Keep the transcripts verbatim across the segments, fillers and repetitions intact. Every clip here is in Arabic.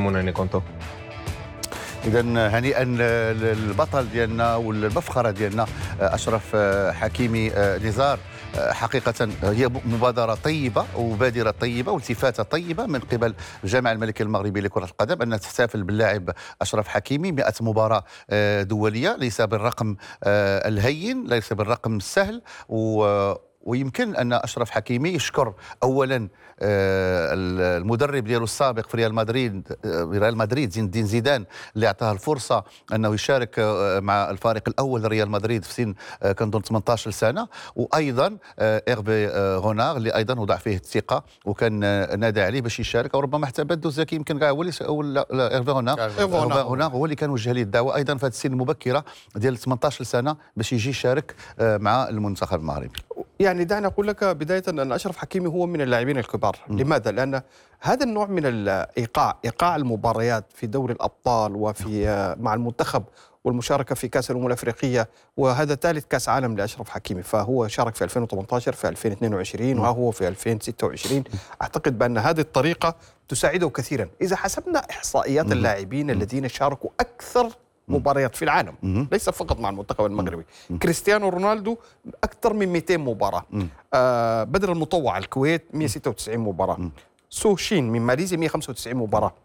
Simone nei conto. إذا هنيئا للبطل ديالنا والمفخرة ديالنا أشرف حكيمي نزار. حقيقة هي مبادرة طيبة وبادرة طيبة والتفاتة طيبة من قبل الجامعة الملكي المغربي لكرة القدم أن تحتفل باللاعب أشرف حكيمي مئة مباراة دولية، ليس بالرقم الهين، ليس بالرقم السهل. و ويمكن ان اشرف حكيمي يشكر اولا المدرب ديالو السابق في ريال مدريد ريال مدريد زين الدين زيدان اللي اعطاه الفرصه انه يشارك مع الفريق الاول ريال مدريد في سن كنظن ثمانية عشر سنه، وايضا ايرفي غونار اللي ايضا وضع فيه الثقه وكان نادى عليه باش يشارك، او ربما حتى بدو زكي يمكن كاع هو اللي ايرفي غونار غونار هو اللي كان وجه ليه الدعوه ايضا في هذه السن المبكره ديال ثمانية عشر سنه باش يجي يشارك مع المنتخب المغربي. يعني دعني أقول لك بداية أن أشرف حكيمي هو من اللاعبين الكبار. م. لماذا؟ لأن هذا النوع من الإيقاع إيقاع المباريات في دوري الأبطال وفي مع المنتخب والمشاركة في كأس الأمم الأفريقية، وهذا ثالث كأس عالم لأشرف حكيمي، فهو شارك في ألفين وثمانية عشر في ألفين واثنين وعشرين وهو في ألفين وستة وعشرين. أعتقد بأن هذه الطريقة تساعده كثيرا. إذا حسبنا إحصائيات اللاعبين الذين شاركوا أكثر مباريات في العالم، مم. ليس فقط مع المنتخب المغربي، مم. كريستيانو رونالدو أكثر من مئتين مباراة، آه بدر المطوع الكويت مئة وستة وتسعين مباراة، مم. سو شين من ماليزيا مئة وخمسة وتسعين مباراة،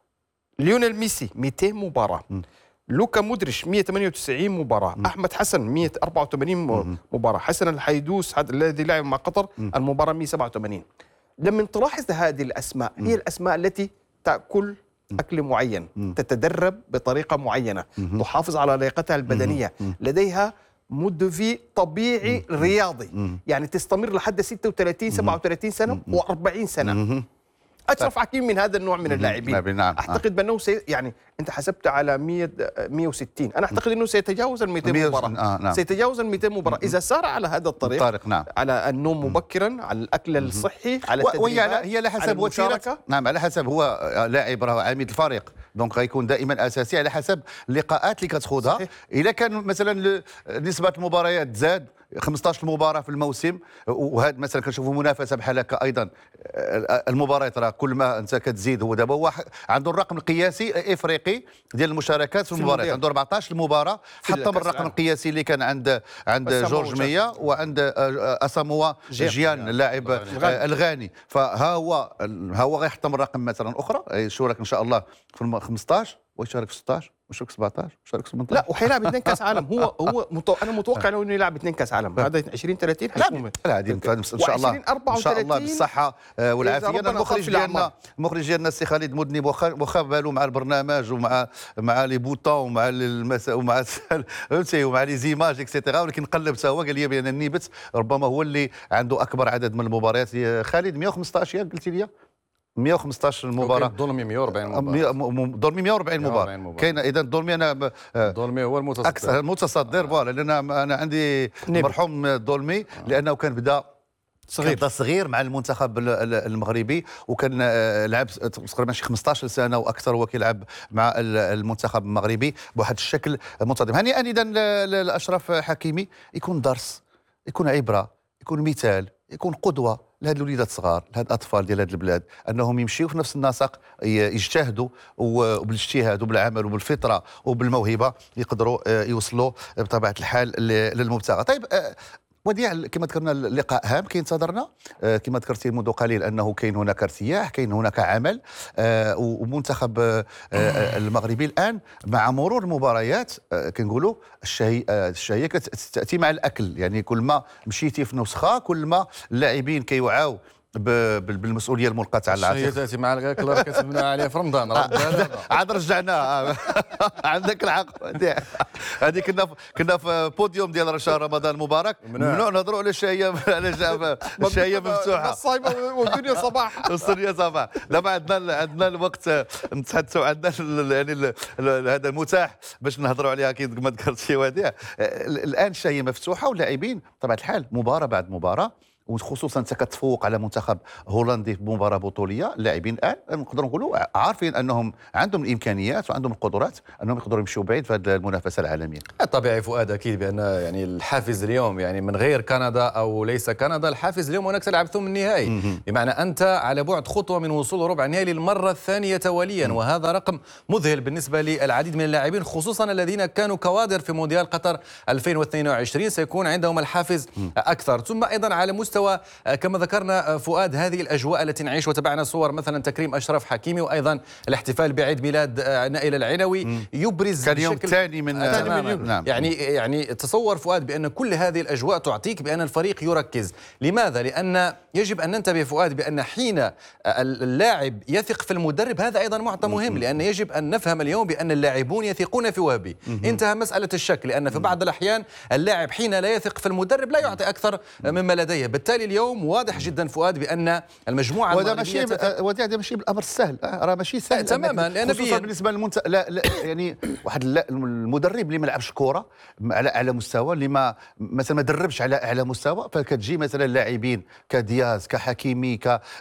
ليونيل ميسي مئتين مباراة، مم. لوكا مودريتش مئة وثمانية وتسعين مباراة، مم. أحمد حسن مئة وأربعة وثمانين مم. مباراة، حسن الحيدوس هذا الذي لعب مع قطر مم. المباراة مئة وسبعة وثمانين. لما تلاحظ هذه الأسماء هي الأسماء التي تأكل أكل معين، م. تتدرب بطريقة معينة، م. تحافظ على لياقتها البدنية، م. لديها مد في طبيعي م. رياضي، م. يعني تستمر لحد ستة وثلاثين سبعة وثلاثين سنة وأربعين سنة. م. أشرف حكيمي من هذا النوع من اللاعبين. نعم. أعتقد بأنه سي يعني أنت حسبت على مئة مئة وستين، أنا أعتقد أنه سيتجاوز ال مئتين مباراة. آه نعم. سيتجاوز ال مئتين مباراة إذا سار على هذا الطريق، الطريق نعم. على النوم مبكرا، على الأكل الصحي، على التدريبات، هي على حسب وتيرة. نعم على حسب هو لاعب راه عميد الفريق، دونك غيكون دائما اساسي على حسب اللقاءات اللي كتخوضها. اذا كان مثلا نسبه المباريات تزاد خمسة عشر مباراه في الموسم، وهذا مثلا كنشوفوا منافسه بحال هكا ايضا المباريات راه كل ما انت كتزيد. هو دابا هو عنده الرقم القياسي افريقي ديال المشاركات في المباريات، عنده أربعة عشر مباراه حتى من الرقم القياسي اللي كان عند عند جورج ميا وعند اساموا جيان اللاعب الغاني. فها هو ها هو غيحطم الرقم مثلا اخرى يشارك ان شاء الله في خمسة عشر ويشارك في ستة عشر ويشارك سبعة عشر ويشارك ثمانية عشر. لا وحيلعب اثنين كاس عالم. هو هو متو... انا متوقع انه يلعب اثنين كاس عالم. هذا عشرين ثلاثين حيكون لا ان شاء الله ان شاء الله بالصحه والعافيه. انا المخرج ديالنا المخرج ديالنا السي خالد مدني واخا بالو مع البرنامج ومع مع لي بوطون ومع المسا ومع فهمتي ومع لي زيماج اكسيتيرا، ولكن قلب حتى هو قال لي بان النيبت ربما هو اللي عنده اكبر عدد من المباريات. خالد مئة وخمسة عشر ياك قلتي لي مئة وخمسة عشر مباراة. دولمي مئة وأربعين مباراة. دولمي مئة وأربعين مباراة. كاين اذا دولمي انا دولمي هو المتصدر اكثر المتصدر فوالا. لان انا عندي مرحوم دولمي لانه كان بدا صغير بدا صغير مع المنتخب المغربي، وكان لعب تقريبا شي خمسة عشر سنه واكثر هو كيلعب مع المنتخب المغربي بواحد الشكل منتظم. هنيئا اذا لاشرف حكيمي، يكون درس، يكون عبره، يكون مثال، يكون قدوه لهاد الوليدات الصغار، لهاد الاطفال ديال هاد البلاد، انهم يمشيوا في نفس النسق، يجتهدوا وبالاجتهاد وبالعمل وبالفطره وبالموهبه يقدروا يوصلوا بطبيعه الحال للمبتغى. طيب وديع كما ذكرنا اللقاء هام كينتظرنا كما ذكرتي منذ قليل انه كاين هناك ارتياح، كاين هناك عمل، ومنتخب المغربي الان مع مرور المباريات كنقولوا الشهيه الشهيه تاتي مع الاكل. يعني كل ما مشيتي في نسخه كل ما اللاعبين كيوعاو بالمسؤوليه الملقاه على العاتق. الشهيه تاتي مع الاكل راه كتبنى عليه في رمضان عاد رجعناها. عندك الحق هذه كنا كنا في بوديوم ديال شهر رمضان المبارك ممنوع نهضروا على الشهيه على الشهيه مفتوحه الصايمه والدنيا صباح الدنيا صباح. دابا عندنا عندنا الوقت نتحدثوا، عندنا يعني هذا متاح باش نهضروا عليها كما ذكرتي وديع. الان الشهيه مفتوحه واللاعبين بطبيعه الحال مباراه بعد مباراه وخصوصا انت كتفوق على منتخب هولندي بمباراه بطوليه. اللاعبين الان نقدروا نقولوا عارفين انهم عندهم الامكانيات وعندهم القدرات انهم يقدروا يمشيوا بعيد في هذه المنافسه العالميه. طبيعي فؤاد اكيد بان يعني الحافز اليوم يعني من غير كندا او ليس كندا، الحافز اليوم انك تلعب ثم النهائي، بمعنى انت على بعد خطوه من وصول ربع النهائي للمره الثانيه تواليا، وهذا رقم مذهل بالنسبه للعديد من اللاعبين خصوصا الذين كانوا كوادر في مونديال قطر ألفين واثنين وعشرين. سيكون عندهم الحافز اكثر. ثم ايضا على مستوى كما ذكرنا فؤاد هذه الاجواء التي نعيش، وتابعنا صور مثلا تكريم اشرف حكيمي وايضا الاحتفال بعيد ميلاد نائل العنوي يبرز كان يوم الثاني من, من نعم. يعني يعني تصور فؤاد بان كل هذه الاجواء تعطيك بان الفريق يركز. لماذا؟ لان يجب ان ننتبه فؤاد بان حين اللاعب يثق في المدرب هذا ايضا معطى مهم، لان يجب ان نفهم اليوم بان اللاعبون يثقون في وهبي. انتهى مساله الشك، لان في بعض الاحيان اللاعب حين لا يثق في المدرب لا يعطي اكثر مما لديه. بالتالي اليوم واضح جدا فؤاد بان المجموعه وهذا ماشي وهذا ماشي بالامر السهل، راه ماشي سهل تماما، لان خصوصا بالنسبه للمنت... لا, لا يعني واحد المدرب اللي ما لعبش كره على اعلى مستوى، اللي ما مثلا ما دربش على اعلى مستوى، فكتجي مثلا لاعبين كدياز كحكيمي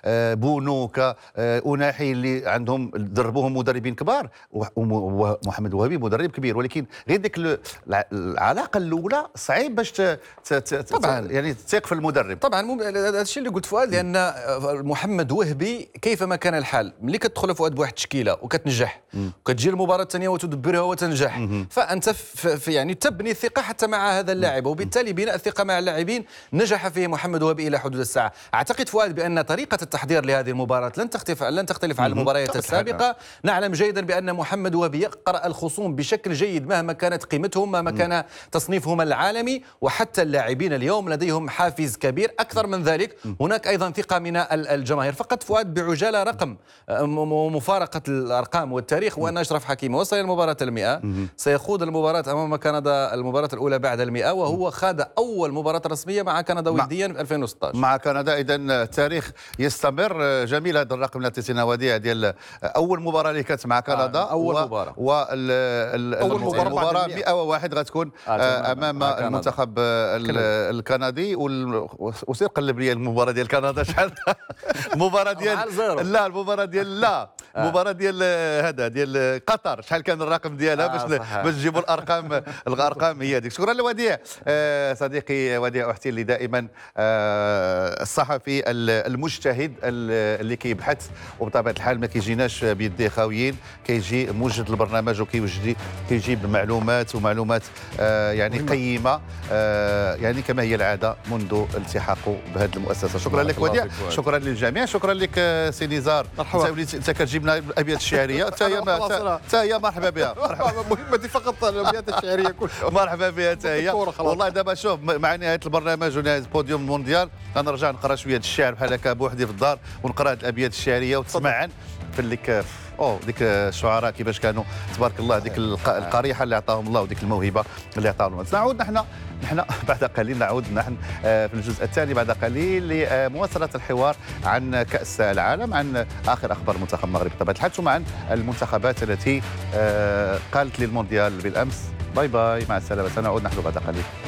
كبونو كأوناحي اللي عندهم دربوهم مدربين كبار، ومحمد وهبي مدرب كبير، ولكن غير ديك العلاقه الاولى صعيب باش طبعا يعني تثق في المدرب. طبعا هذا الشيء اللي قلت فؤاد، لان محمد وهبي كيفما كان الحال ملي كتدخل فؤاد بواحد التشكيله وكتنجح وكتجي المباراه الثانيه وتدبرها وتنجح، فانت في يعني تبني الثقه حتى مع هذا اللاعب، وبالتالي بناء الثقه مع اللاعبين نجح فيه محمد وهبي الى حدود الساعه. اعتقد فؤاد بان طريقه التحضير لهذه المباراه لن تختلف لن تختلف عن المباريات السابقه. نعلم جيدا بان محمد وهبي يقرا الخصوم بشكل جيد مهما كانت قيمتهم، مهما كان تصنيفهم العالمي، وحتى اللاعبين اليوم لديهم حافز كبير. اكثر من ذلك هناك ايضا ثقه من الجماهير. فقط فؤاد بعجاله رقم مفارقه الارقام والتاريخ، وان اشرف حكيمي وصل الى المباراه المئة، سيخوض المباراه امام كندا المباراه الاولى بعد المئة، وهو خاض اول مباراه رسميه مع كندا وديا في ألفين وستة عشر مع كندا. اذا التاريخ يستمر. جميل هذا الرقم اللي عطيتينا وديع ديال اول مباراه اللي كانت مع كندا، آه اول مباراه اول مباراه مئة وواحد غتكون آه امام المنتخب الكندي. وسير قلب لي المباراه ديال كندا شحال المباراه ديال لا المباراه ديال لا المباراه ديال هذا ديال قطر شحال كان الرقم ديالها باش باش نجيبوا الارقام الارقام هي هذيك. شكرا لوديع آه صديقي وديع احتيلي، دائما آه الصحفي المجتهد اللي كيبحث، وبطبيعه الحال ما كيجيناش بيديه خاويين، كيجي موجد البرنامج وكيوجد كيجيب معلومات ومعلومات آه يعني قيمه آه يعني كما هي العاده منذ التحاقه بهذه المؤسسه. شكرا لك وديع، شكرا للجميع، شكرا لك سي نزار. انت كتجيب لنا الابيات الشعريه، حتى هي حتى هي مرحبا بها. مهمتي فقط الابيات الشعريه كلها. مرحبا بها حتى هي. والله دابا شوف مع نهايه البرنامج ونهايه بوديوم المونديال غنرجع نقرا شويه الشعر بحال هكا بوحدي في الدار، ونقرا هذه الابيات الشعريه وتسمعن في اللي او ديك الشعراء كيفاش كانوا تبارك الله، ديك القريحه اللي عطاهم الله وديك الموهبه اللي عطاهم الله. نعود نحن نحن بعد قليل نعود نحن في الجزء الثاني بعد قليل لمواصله الحوار عن كأس العالم، عن اخر اخبار المنتخب المغربي بطبيعه الحال، ثم عن المنتخبات التي قالت للمونديال بالامس باي باي مع السلامه. سنعود نحن بعد قليل.